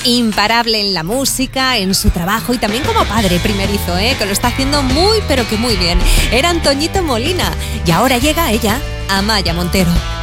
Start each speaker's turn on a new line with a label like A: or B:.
A: imparable en la música, en su trabajo y también como padre primerizo, que lo está haciendo muy pero que muy bien. Era Antoñito Molina y ahora llega ella, Amaya Montero.